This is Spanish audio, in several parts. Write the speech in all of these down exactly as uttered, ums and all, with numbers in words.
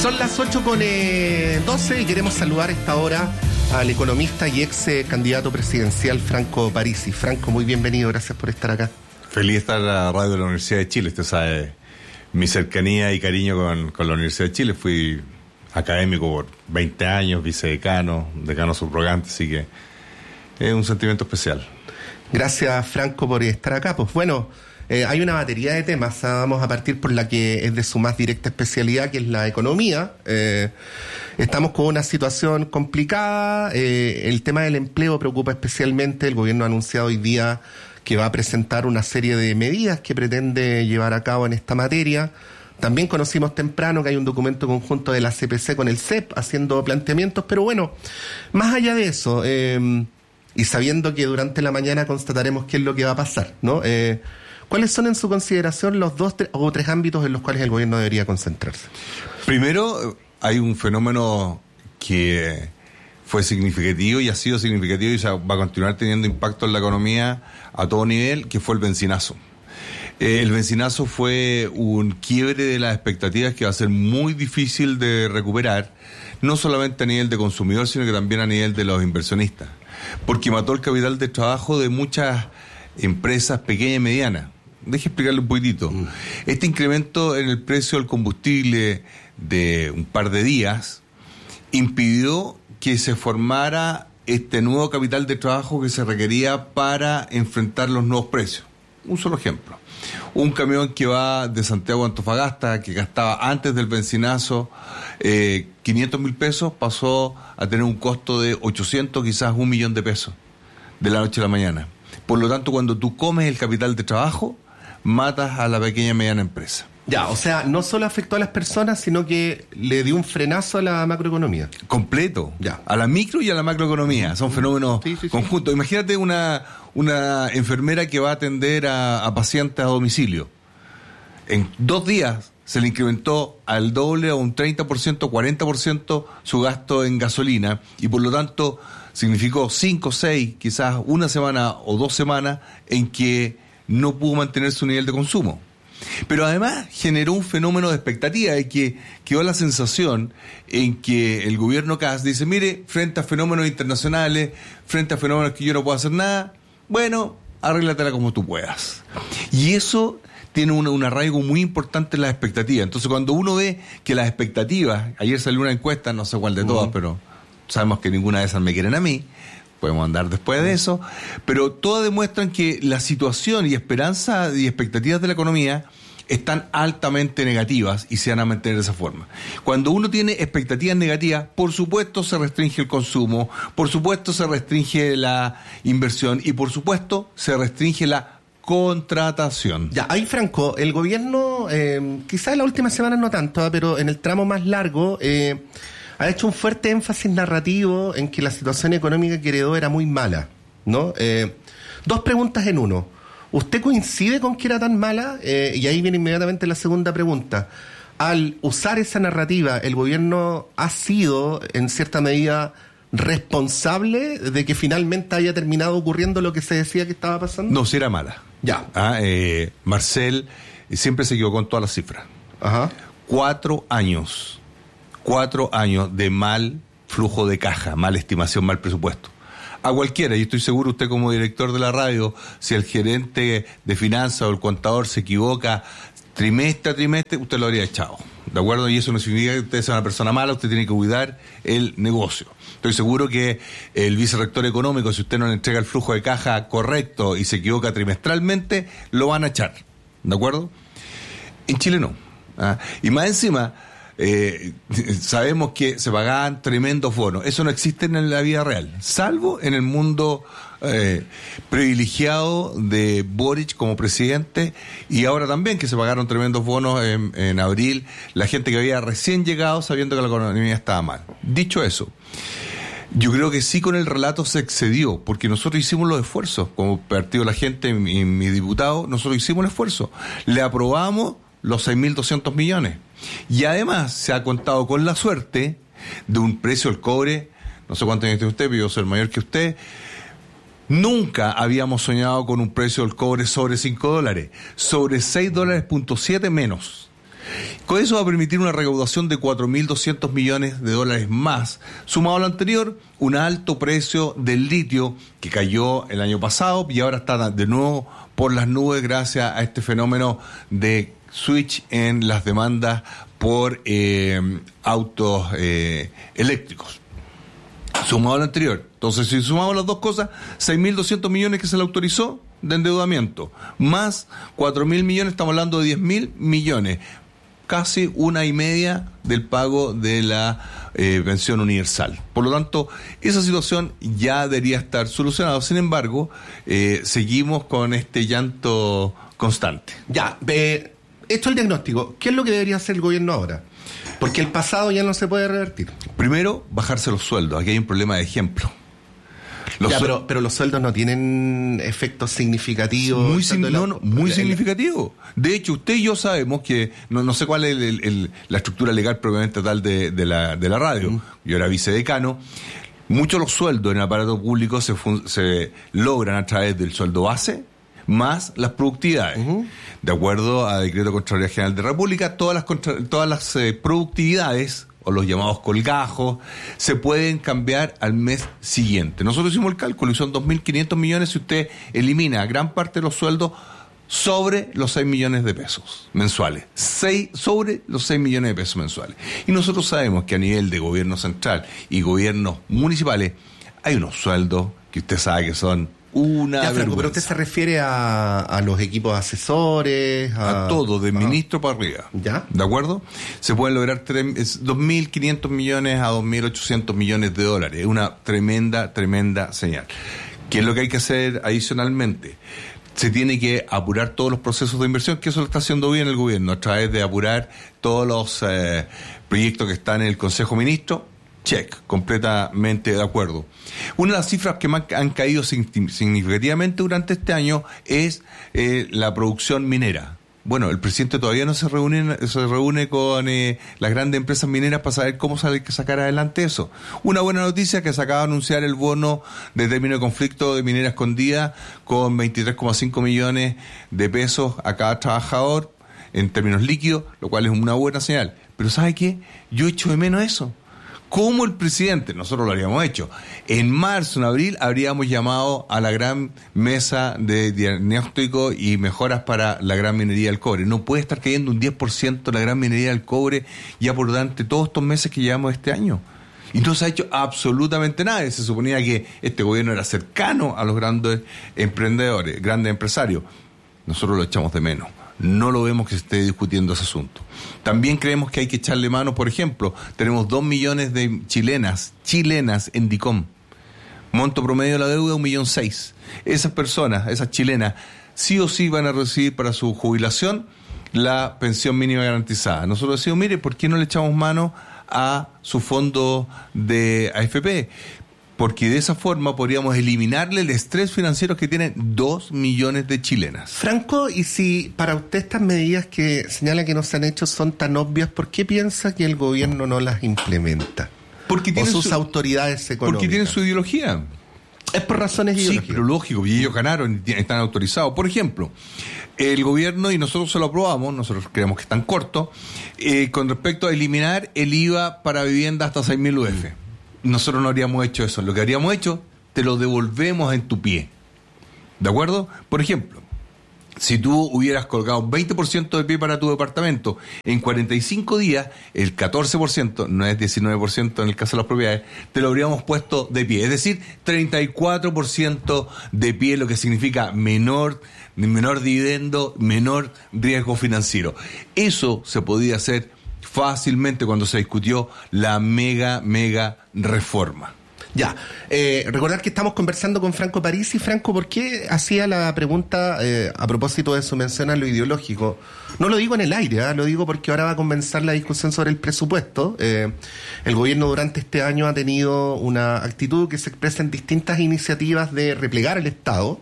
Son las ocho con doce y queremos saludar a esta hora al economista y ex eh, candidato presidencial Franco Parisi. Franco, muy bienvenido, gracias por estar acá. Feliz de estar en la radio de la Universidad de Chile. Usted sabe mi cercanía y cariño con, con la Universidad de Chile. Fui académico por veinte años, vicedecano, decano subrogante, así que es un sentimiento especial. Gracias, Franco, por estar acá. Pues bueno, eh, hay una batería de temas. Vamos a partir por la que es de su más directa especialidad, que es la economía. Eh, estamos con una situación complicada. Eh, el tema del empleo preocupa especialmente. El gobierno ha anunciado hoy día que va a presentar una serie de medidas que pretende llevar a cabo en esta materia. También conocimos temprano que hay un documento conjunto de la C P C con el C E P haciendo planteamientos, pero bueno, más allá de eso, eh, y sabiendo que durante la mañana constataremos qué es lo que va a pasar, ¿no? Eh, ¿Cuáles son en su consideración los dos tre- o tres ámbitos en los cuales el gobierno debería concentrarse? Primero, hay un fenómeno que fue significativo y ha sido significativo y va a continuar teniendo impacto en la economía a todo nivel, que fue el bencinazo. Eh, el bencinazo fue un quiebre de las expectativas que va a ser muy difícil de recuperar, no solamente a nivel de consumidor, sino que también a nivel de los inversionistas, porque mató el capital de trabajo de muchas empresas pequeñas y medianas. Deje explicarle un poquitito. Mm. Este incremento en el precio del combustible de un par de días impidió que se formara este nuevo capital de trabajo que se requería para enfrentar los nuevos precios. Un solo ejemplo. Un camión que va de Santiago a Antofagasta, que gastaba antes del bencinazo eh, quinientos mil pesos, pasó a tener un costo de ochocientos, quizás un millón de pesos, de la noche a la mañana. Por lo tanto, cuando tú comes el capital de trabajo, matas a la pequeña y mediana empresa. Ya, o sea, no solo afectó a las personas, sino que le dio un frenazo a la macroeconomía. Completo. Ya. A la micro y a la macroeconomía. Son fenómenos sí, sí, conjuntos. Sí. Imagínate una, una enfermera que va a atender a, a pacientes a domicilio. En dos días se le incrementó al doble o un treinta por ciento, cuarenta por ciento su gasto en gasolina y por lo tanto significó cinco, seis, quizás una semana o dos semanas en que no pudo mantener su nivel de consumo. Pero además generó un fenómeno de expectativa de que quedó la sensación en que el gobierno Kast dice, mire, frente a fenómenos internacionales, frente a fenómenos que yo no puedo hacer nada, bueno, arréglatela como tú puedas. Y eso tiene un, un arraigo muy importante en las expectativas. Entonces cuando uno ve que las expectativas, ayer salió una encuesta, no sé cuál de todas, uh-huh. pero sabemos que ninguna de esas me quieren a mí, podemos andar después de eso, pero todas demuestran que la situación y esperanza y expectativas de la economía están altamente negativas y se van a mantener de esa forma. Cuando uno tiene expectativas negativas, por supuesto se restringe el consumo, por supuesto se restringe la inversión y por supuesto se restringe la contratación. Ya, ahí Franco, el gobierno, eh, quizás en las últimas semanas no tanto, pero en el tramo más largo, eh, ha hecho un fuerte énfasis narrativo en que la situación económica que heredó era muy mala, ¿no? Eh, dos preguntas en uno. ¿Usted coincide con que era tan mala? Eh, y ahí viene inmediatamente la segunda pregunta. Al usar esa narrativa, ¿el gobierno ha sido, en cierta medida, responsable de que finalmente haya terminado ocurriendo lo que se decía que estaba pasando? No, si era mala. Ya. Ah, eh, Marcel siempre se equivocó en todas las cifras. Ajá. Cuatro años. Cuatro años de mal flujo de caja, mala estimación, mal presupuesto. A cualquiera, y estoy seguro usted como director de la radio, si el gerente de finanzas o el contador se equivoca trimestre a trimestre, usted lo habría echado, ¿de acuerdo? Y eso no significa que usted sea una persona mala, usted tiene que cuidar el negocio. Estoy seguro que el vicerrector económico, si usted no le entrega el flujo de caja correcto y se equivoca trimestralmente, lo van a echar, ¿de acuerdo? En Chile no. ¿Ah? Y más encima, Eh, sabemos que se pagaban tremendos bonos. Eso no existe en la vida real, salvo en el mundo eh, privilegiado de Boric como presidente, y ahora también que se pagaron tremendos bonos en, en abril, la gente que había recién llegado sabiendo que la economía estaba mal. Dicho eso, yo creo que sí, con el relato se excedió, porque nosotros hicimos los esfuerzos, como Partido de la Gente y mi, mi diputado, nosotros hicimos el esfuerzo, le aprobamos los seis mil doscientos millones. Y además se ha contado con la suerte de un precio del cobre, no sé cuánto años tiene usted, pero yo soy mayor que usted. Nunca habíamos soñado con un precio del cobre sobre cinco dólares, sobre seis dólares punto siete menos. Con eso va a permitir una recaudación de cuatro mil doscientos millones de dólares más. Sumado a lo anterior, un alto precio del litio que cayó el año pasado y ahora está de nuevo por las nubes gracias a este fenómeno de switch en las demandas por eh, autos eh, eléctricos. Sumado a lo anterior. Entonces, si sumamos las dos cosas, seis mil doscientos millones que se le autorizó de endeudamiento, más cuatro mil millones, estamos hablando de diez mil millones. Casi una y media del pago de la eh, pensión universal. Por lo tanto, esa situación ya debería estar solucionada. Sin embargo, eh, seguimos con este llanto constante. Ya, eh, hecho el diagnóstico, ¿qué es lo que debería hacer el gobierno ahora? Porque el pasado ya no se puede revertir. Primero, bajarse los sueldos. Aquí hay un problema de ejemplo. Los ya, pero, pero los sueldos no tienen efectos significativos. Muy, sin, no, no, muy significativo. De hecho, usted y yo sabemos que, no, no sé cuál es el, el, el, la estructura legal propiamente tal de, de, la, de la radio. Uh-huh. Yo era vicedecano. Muchos de los sueldos en el aparato público se, fun, se logran a través del sueldo base más las productividades. Uh-huh. De acuerdo a Decreto de Contraloría General de la República, todas las, contra, todas las eh, productividades o los llamados colgajos, se pueden cambiar al mes siguiente. Nosotros hicimos el cálculo y son dos mil quinientos millones si usted elimina gran parte de los sueldos sobre los seis millones de pesos mensuales. seis sobre los seis millones de pesos mensuales. Y nosotros sabemos que a nivel de gobierno central y gobiernos municipales hay unos sueldos que usted sabe que son una ya, vergüenza. Pero usted se refiere a, a los equipos asesores, a, a todo, de ministro para arriba. ¿Ya? ¿De acuerdo? Se pueden lograr dos mil quinientos millones a dos mil ochocientos millones de dólares. Es una tremenda, tremenda señal. ¿Qué es lo que hay que hacer adicionalmente? Se tiene que apurar todos los procesos de inversión, que eso lo está haciendo bien el gobierno, a través de apurar todos los eh, proyectos que están en el Consejo de Ministros. Check, completamente de acuerdo. Una de las cifras que más han caído significativamente durante este año es eh, la producción minera. Bueno, el presidente todavía no se reúne, se reúne con eh, las grandes empresas mineras para saber cómo se hay que sacar adelante eso. Una buena noticia que se acaba de anunciar el bono de término de conflicto de minera escondida con veintitrés coma cinco millones de pesos a cada trabajador en términos líquidos, lo cual es una buena señal. Pero ¿sabe qué? Yo echo de menos eso. ¿Cómo el presidente? Nosotros lo habríamos hecho. En marzo, en abril, habríamos llamado a la gran mesa de diagnóstico y mejoras para la gran minería del cobre. No puede estar cayendo un diez por ciento la gran minería del cobre ya por durante todos estos meses que llevamos este año. Y no se ha hecho absolutamente nada. Se suponía que este gobierno era cercano a los grandes emprendedores, grandes empresarios. Nosotros lo echamos de menos. No lo vemos que se esté discutiendo ese asunto. También creemos que hay que echarle mano, por ejemplo, tenemos dos millones de chilenas, chilenas en DICOM. Monto promedio de la deuda, un millón seis. Esas personas, esas chilenas, sí o sí van a recibir para su jubilación la pensión mínima garantizada. Nosotros decimos, mire, ¿por qué no le echamos mano a su fondo de A F P? Porque de esa forma podríamos eliminarle el estrés financiero que tienen dos millones de chilenas. Franco, y si para usted estas medidas que señala que no se han hecho son tan obvias, ¿por qué piensa que el gobierno no las implementa? Porque tienen o sus su, autoridades económicas. Porque tienen su ideología. Es por razones ideológicas. Sí, pero lógico, y ellos ganaron y están autorizados. Por ejemplo, el gobierno, y nosotros se lo aprobamos, nosotros creemos que es tan corto, eh, con respecto a eliminar el I V A para vivienda hasta seis mil U F. Nosotros no habríamos hecho eso. Lo que habríamos hecho, te lo devolvemos en tu pie. ¿De acuerdo? Por ejemplo, si tú hubieras colgado un veinte por ciento de pie para tu departamento, en cuarenta y cinco días, el catorce por ciento, no es diecinueve por ciento en el caso de las propiedades, te lo habríamos puesto de pie. Es decir, treinta y cuatro por ciento de pie, lo que significa menor, menor dividendo, menor riesgo financiero. Eso se podía hacer fácilmente cuando se discutió la mega, mega reforma. Ya, eh, recordar que estamos conversando con Franco Parisi. Franco, ¿por qué hacía la pregunta eh, a propósito de su mención a lo ideológico? No lo digo en el aire, ¿eh? Lo digo porque ahora va a comenzar la discusión sobre el presupuesto. Eh, el gobierno durante este año ha tenido una actitud que se expresa en distintas iniciativas de replegar el Estado,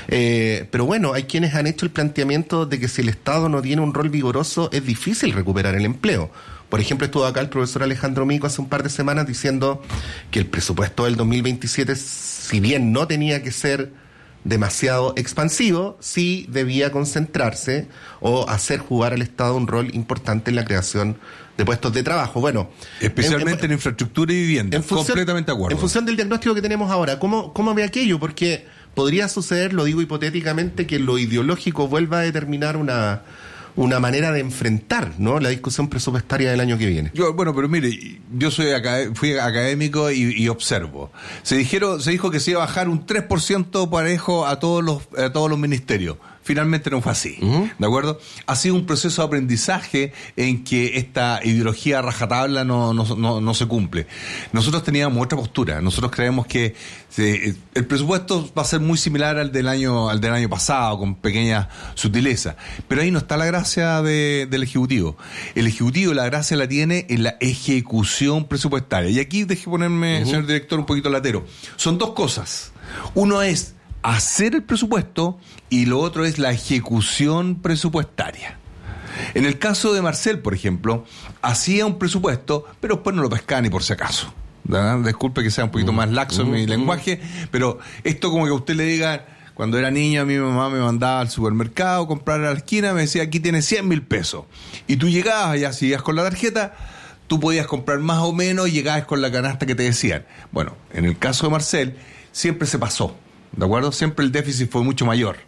eh, pero bueno, hay quienes han hecho el planteamiento de que si el Estado no tiene un rol vigoroso es difícil recuperar el empleo. Por ejemplo, estuvo acá el profesor Alejandro Mico hace un par de semanas diciendo que el presupuesto del dos mil veintisiete, si bien no tenía que ser demasiado expansivo, sí debía concentrarse o hacer jugar al Estado un rol importante en la creación de puestos de trabajo. Bueno, especialmente en, en, en infraestructura y vivienda. En función, completamente de acuerdo. En función del diagnóstico que tenemos ahora, ¿cómo, cómo ve aquello? Porque podría suceder, lo digo hipotéticamente, que lo ideológico vuelva a determinar una... una manera de enfrentar, ¿no?, la discusión presupuestaria del año que viene. Yo, bueno, pero mire, yo soy acad- fui académico y, y observo. Se dijeron, se dijo que se iba a bajar un tres por ciento parejo a todos los a todos los ministerios. Finalmente no fue así, uh-huh. ¿De acuerdo? Ha sido un proceso de aprendizaje en que esta ideología rajatabla no, no, no, no se cumple. Nosotros teníamos otra postura. Nosotros creemos que se, el presupuesto va a ser muy similar al del año al del año pasado, con pequeñas sutilezas. Pero ahí no está la gracia de, del Ejecutivo. El Ejecutivo la gracia la tiene en la ejecución presupuestaria. Y aquí deje ponerme, uh-huh. señor director, un poquito latero. Son dos cosas. Uno es hacer el presupuesto y lo otro es la ejecución presupuestaria. En el caso de Marcel, por ejemplo, hacía un presupuesto, pero después no lo pescaba ni por si acaso. ¿Verdad? Disculpe que sea un poquito más laxo en mi lenguaje, pero esto como que a usted le diga, cuando era niño a mi mamá me mandaba al supermercado a comprar a la esquina, me decía, aquí tienes cien mil pesos. Y tú llegabas allá, si ibas con la tarjeta, tú podías comprar más o menos y llegabas con la canasta que te decían. Bueno, en el caso de Marcel, siempre se pasó. ¿De acuerdo? Siempre el déficit fue mucho mayor.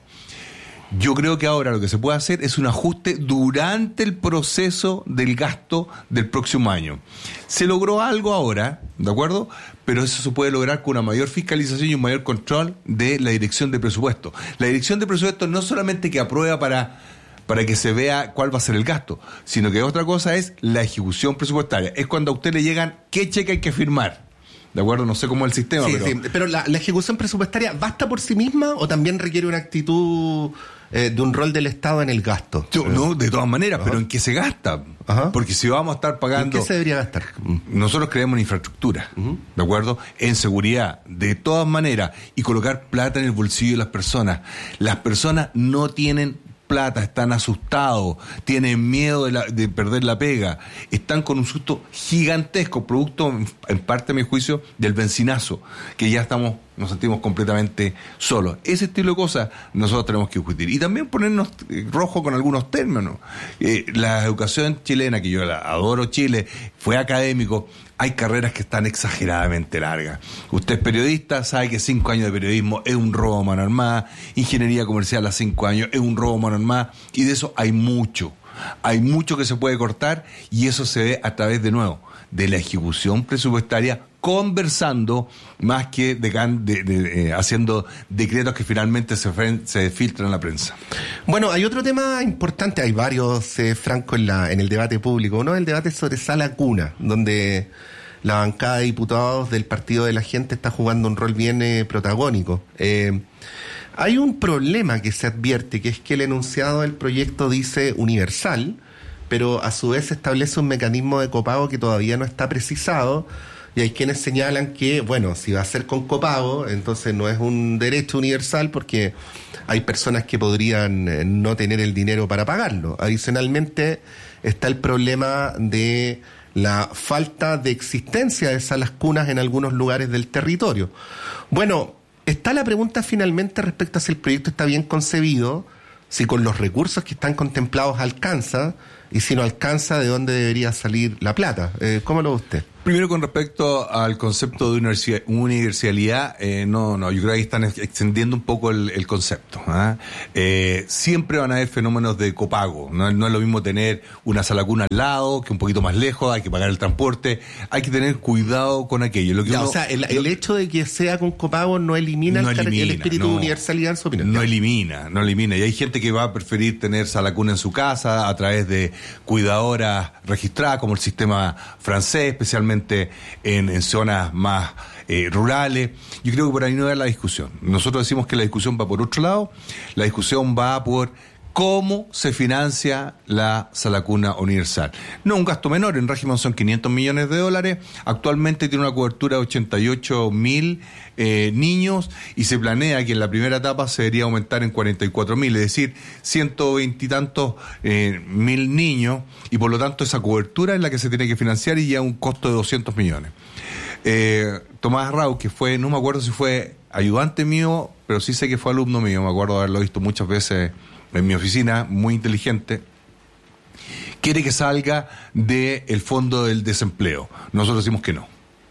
Yo creo que ahora lo que se puede hacer es un ajuste durante el proceso del gasto del próximo año. Se logró algo ahora, ¿de acuerdo? Pero eso se puede lograr con una mayor fiscalización y un mayor control de la dirección de presupuesto. La dirección de presupuesto no solamente que aprueba para, para que se vea cuál va a ser el gasto, sino que otra cosa es la ejecución presupuestaria. Es cuando a usted le llegan qué cheque hay que firmar. ¿De acuerdo? No sé cómo es el sistema, sí, pero... Sí, pero la, la ejecución presupuestaria, ¿basta por sí misma o también requiere una actitud eh, de un rol del Estado en el gasto? Yo, no, de todas maneras, Ajá. pero ¿en qué se gasta? Ajá. Porque si vamos a estar pagando... ¿En qué se debería gastar? Nosotros creemos en infraestructura, uh-huh. ¿de acuerdo? En seguridad, de todas maneras, y colocar plata en el bolsillo de las personas. Las personas no tienen plata, están asustados, tienen miedo de, la, de perder la pega, están con un susto gigantesco, producto, en parte a mi juicio, del bencinazo, que ya estamos, nos sentimos completamente solos. Ese estilo de cosas nosotros tenemos que discutir. Y también ponernos rojo con algunos términos. Eh, la educación chilena, que yo la adoro Chile, fue académico, hay carreras que están exageradamente largas. Usted es periodista, sabe que cinco años de periodismo es un robo a mano armada, ingeniería comercial a cinco años es un robo a mano armada, y de eso hay mucho. Hay mucho que se puede cortar, y eso se ve a través, de nuevo, de la ejecución presupuestaria, conversando más que de, de, de, eh, haciendo decretos que finalmente se, se filtran en la prensa. Bueno, hay otro tema importante, hay varios, eh, Franco, en, la, en el debate público. Uno es el debate sobre Sala Cuna, donde la bancada de diputados del Partido de la Gente está jugando un rol bien eh, protagónico. Eh, hay un problema que se advierte, que es que el enunciado del proyecto dice universal, pero a su vez establece un mecanismo de copago que todavía no está precisado, y hay quienes señalan que, bueno, si va a ser con copago, entonces no es un derecho universal porque hay personas que podrían eh, no tener el dinero para pagarlo. Adicionalmente está el problema de la falta de existencia de salas cunas en algunos lugares del territorio. Bueno, está la pregunta finalmente respecto a si el proyecto está bien concebido, si con los recursos que están contemplados alcanza, y si no alcanza, ¿de dónde debería salir la plata? Eh, ¿Cómo lo ve usted? Primero, con respecto al concepto de universalidad, eh, no, no, yo creo que ahí están extendiendo un poco el, el concepto. ¿eh? Eh, siempre van a haber fenómenos de copago. No, no es lo mismo tener una sala cuna al lado, que un poquito más lejos, hay que pagar el transporte, hay que tener cuidado con aquello. Lo que ya, uno, o sea, el, el hecho de que sea con copago no elimina, no el, elimina el espíritu no, de universalidad en su opinión. No elimina, no elimina. Y hay gente que va a preferir tener sala cuna en su casa a través de cuidadoras registradas, como el sistema francés, especialmente en, en zonas más eh, rurales. Yo creo que por ahí no va la discusión. Nosotros decimos que la discusión va por otro lado. La discusión va por cómo se financia la sala cuna universal. No un gasto menor, en régimen son quinientos millones de dólares, actualmente tiene una cobertura de ochenta y ocho mil eh, niños, y se planea que en la primera etapa se debería aumentar en cuarenta y cuatro mil, es decir, ciento veinte y tantos eh, mil niños, y por lo tanto esa cobertura es la que se tiene que financiar, y ya un costo de doscientos millones. Eh, Tomás Rau, que fue, no me acuerdo si fue ayudante mío, pero sí sé que fue alumno mío, me acuerdo de haberlo visto muchas veces en mi oficina, muy inteligente, quiere que salga del fondo del desempleo. Nosotros decimos que no.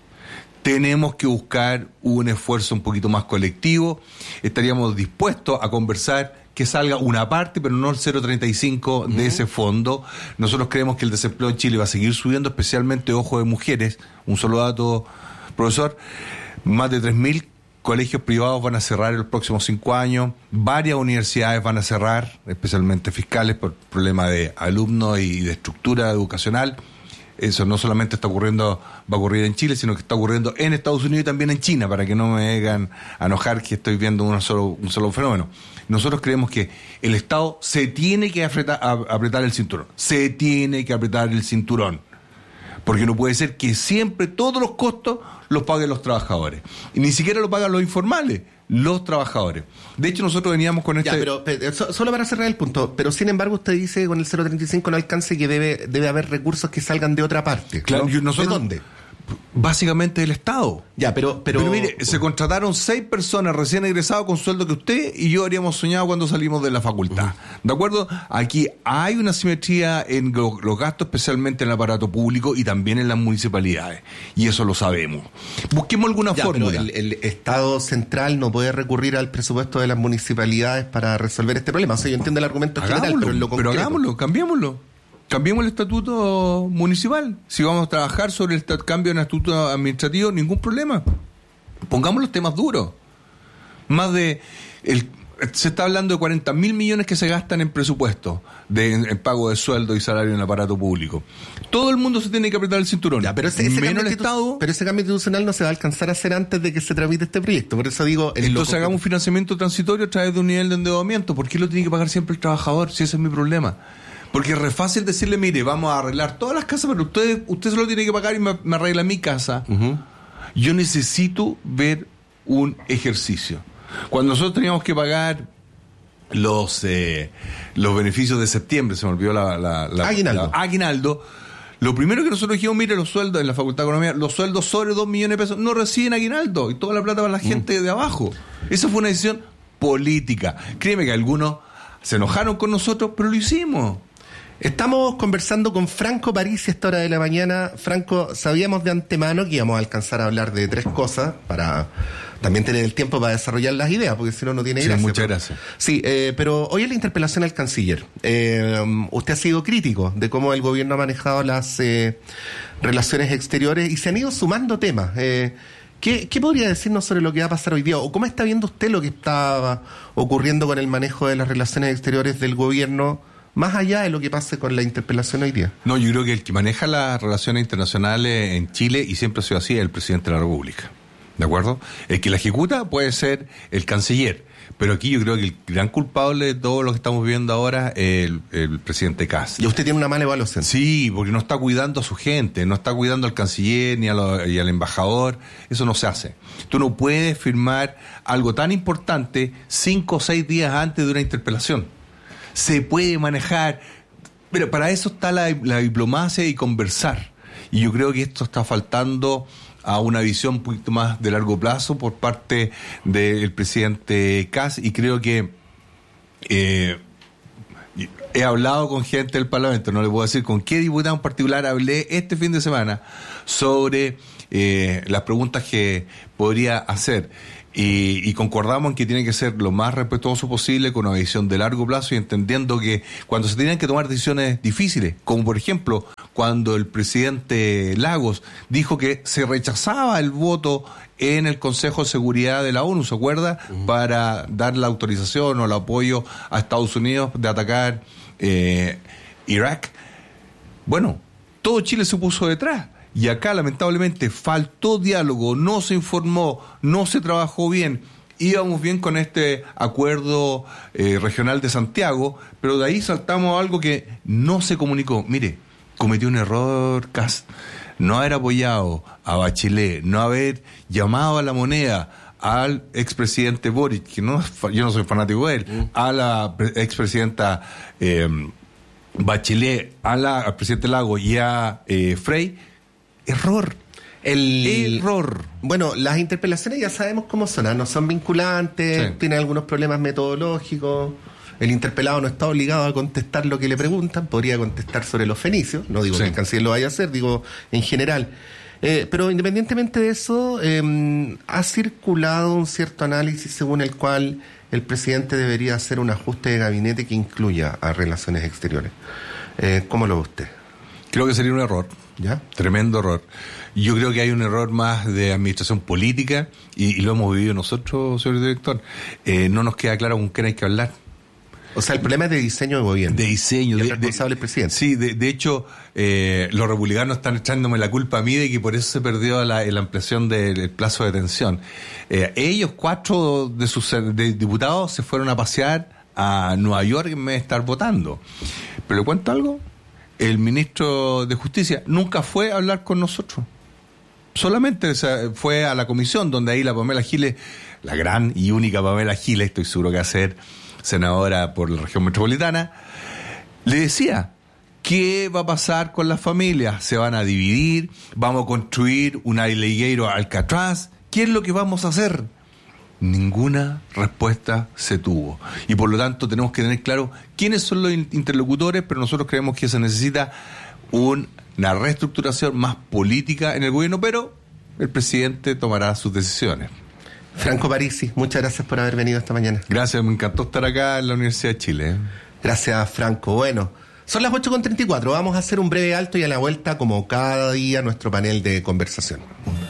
Tenemos que buscar un esfuerzo un poquito más colectivo. Estaríamos dispuestos a conversar que salga una parte, pero no el cero coma treinta y cinco de uh-huh. ese fondo. Nosotros creemos que el desempleo en Chile va a seguir subiendo, especialmente, ojo, de mujeres. Un solo dato, profesor, más de tres mil colegios privados van a cerrar en los próximos cinco años, varias universidades van a cerrar, especialmente fiscales, por problemas de alumnos y de estructura educacional. Eso no solamente está ocurriendo, va a ocurrir en Chile, sino que está ocurriendo en Estados Unidos y también en China, para que no me hagan enojar que estoy viendo un solo, un solo fenómeno. Nosotros creemos que el Estado se tiene que apretar, apretar el cinturón, se tiene que apretar el cinturón, porque no puede ser que siempre todos los costos los paguen los trabajadores, y ni siquiera lo pagan los informales, los trabajadores. De hecho, nosotros veníamos con este... Ya, pero, pero solo para cerrar el punto, pero sin embargo usted dice que con el cero coma treinta y cinco no alcance, que debe debe haber recursos que salgan de otra parte. Claro, ¿no? nosotros, ¿De dónde? Básicamente del Estado. Ya, pero, pero... pero mire, se contrataron seis personas recién egresados con sueldo que usted y yo habríamos soñado cuando salimos de la facultad. Uh-huh. ¿De acuerdo? Aquí hay una simetría en lo, los gastos, especialmente en el aparato público y también en las municipalidades. Y eso lo sabemos. Busquemos alguna ya, fórmula. Pero el, el Estado central no puede recurrir al presupuesto de las municipalidades para resolver este problema. O sea, yo entiendo el argumento hagámoslo, general, pero en lo concreto... Pero hagámoslo, cambiémoslo. Cambiemos el estatuto municipal. Si vamos a trabajar sobre el estat- cambio en el estatuto administrativo, ningún problema. Pongamos los temas duros. Más de... El, se está hablando de cuarenta mil millones que se gastan en presupuesto, de, en, en pago de sueldo y salario en el aparato público. Todo el mundo se tiene que apretar el cinturón. Ya, pero ese, ese menos el institu- Estado. Pero ese cambio institucional no se va a alcanzar a hacer antes de que se tramite este proyecto. Por eso digo... Entonces hagamos un financiamiento transitorio a través de un nivel de endeudamiento. ¿Por qué lo tiene que pagar siempre el trabajador? Si ese es mi problema. Porque es re fácil decirle, mire, vamos a arreglar todas las casas, pero usted, usted se lo tiene que pagar y me, me arregla mi casa. Uh-huh. Yo necesito ver un ejercicio. Cuando nosotros teníamos que pagar los eh, los beneficios de septiembre, se me olvidó la... la, la aguinaldo. La, aguinaldo. Lo primero que nosotros dijimos, mire, los sueldos en la Facultad de Economía, los sueldos sobre dos millones de pesos no reciben aguinaldo y toda la plata para la gente uh-huh. de abajo. Esa fue una decisión política. Créeme que algunos se enojaron con nosotros, pero lo hicimos. Estamos conversando con Franco Parisi a esta hora de la mañana. Franco, sabíamos de antemano que íbamos a alcanzar a hablar de tres cosas para también tener el tiempo para desarrollar las ideas, porque si no, no tiene sí, gracia. Muchas gracias. Sí, eh, pero hoy en la interpelación al canciller, eh, usted ha sido crítico de cómo el gobierno ha manejado las eh, relaciones exteriores y se han ido sumando temas. Eh, ¿qué, ¿Qué podría decirnos sobre lo que va a pasar hoy día? ¿O cómo está viendo usted lo que está ocurriendo con el manejo de las relaciones exteriores del gobierno, más allá de lo que pase con la interpelación hoy día? No, yo creo que el que maneja las relaciones internacionales en Chile, y siempre ha sido así, es el presidente de la República. ¿De acuerdo? El que la ejecuta puede ser el canciller, pero aquí yo creo que el gran culpable de todo lo que estamos viendo ahora es el, el presidente Kast. ¿Y usted tiene una mala evaluación? Sí, porque no está cuidando a su gente, no está cuidando al canciller ni, a lo, ni al embajador. Eso no se hace. Tú no puedes firmar algo tan importante cinco o seis días antes de una interpelación. Se puede manejar, pero para eso está la, la diplomacia y conversar. Y yo creo que esto está faltando a una visión un poquito más de largo plazo por parte del presidente Kast, y creo que eh, he hablado con gente del Parlamento, no le puedo decir con qué diputado en particular hablé este fin de semana sobre eh, las preguntas que podría hacer. Y, y concordamos en que tiene que ser lo más respetuoso posible, con una visión de largo plazo, y entendiendo que cuando se tienen que tomar decisiones difíciles, como por ejemplo cuando el presidente Lagos dijo que se rechazaba el voto en el Consejo de Seguridad de la ONU, ¿se acuerda? Uh-huh. Para dar la autorización o el apoyo a Estados Unidos de atacar eh, Irak. Bueno, todo Chile se puso detrás. Y acá, lamentablemente, faltó diálogo, no se informó, no se trabajó bien. Íbamos bien con este acuerdo eh, regional de Santiago, pero de ahí saltamos a algo que no se comunicó. Mire, cometió un error Kast, no haber apoyado a Bachelet, no haber llamado a la moneda al expresidente Boric, que no, yo no soy fanático de él, mm. a la expresidenta eh, Bachelet, a la, al presidente Lagos y a eh, Frey. Error. El error. Bueno, las interpelaciones ya sabemos cómo son, ¿eh? No son vinculantes, Sí. tienen algunos problemas metodológicos. El interpelado no está obligado a contestar lo que le preguntan, podría contestar sobre los fenicios, no digo Sí. que el canciller lo vaya a hacer, digo en general. Eh, pero independientemente de eso, eh, ha circulado un cierto análisis según el cual el presidente debería hacer un ajuste de gabinete que incluya a relaciones exteriores. Eh, ¿Cómo lo ve usted? Creo que sería un error. ¿Ya? Tremendo error. Yo creo que hay un error más de administración política y, y lo hemos vivido nosotros, señor director. Eh, no nos queda claro con quién hay que hablar. O sea, el problema es de diseño de gobierno. De diseño. Y el de, responsable de, el presidente. Sí, de, de hecho, eh, los republicanos están echándome la culpa a mí de que por eso se perdió la, la ampliación del, del plazo de detención. Eh, ellos, cuatro de sus de diputados, se fueron a pasear a Nueva York en vez de estar votando. Pero le cuento algo, el ministro de Justicia nunca fue a hablar con nosotros. Solamente, o sea, fue a la comisión donde ahí la Pamela Giles, la gran y única Pamela Giles, estoy seguro que va a ser senadora por la región metropolitana, le decía, ¿qué va a pasar con las familias? ¿Se van a dividir? ¿Vamos a construir un aligueiro Alcatraz? ¿Qué es lo que vamos a hacer? Ninguna respuesta se tuvo. Y por lo tanto tenemos que tener claro quiénes son los interlocutores, pero nosotros creemos que se necesita un, una reestructuración más política en el gobierno, pero el presidente tomará sus decisiones. Franco Parisi, muchas gracias por haber venido esta mañana. Gracias, me encantó estar acá en la Universidad de Chile. ¿eh? Gracias, Franco. Bueno, son las ocho con treinta y cuatro. Vamos a hacer un breve alto y a la vuelta, como cada día, nuestro panel de conversación.